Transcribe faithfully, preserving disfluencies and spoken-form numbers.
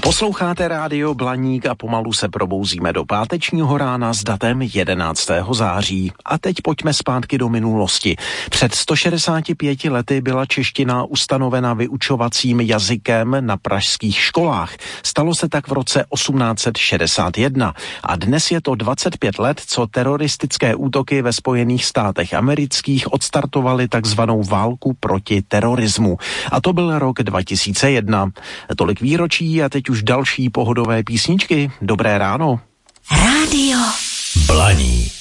Posloucháte rádio Blaník a pomalu se probouzíme do pátečního rána s datem jedenáctého září. A teď pojďme zpátky do minulosti. Před sto šedesáti pěti lety byla čeština ustanovena vyučovacím jazykem na pražských školách. Stalo se tak v roce osmnáct set šedesát jedna. A dnes je to dvacet pět let, co teroristické útoky ve Spojených státech amerických odstartovaly takzvanou válku proti terorismu. A to byl rok dva tisíce jedna. Tolik výročí a teď už další pohodové písničky. Dobré ráno. Rádio Blaník.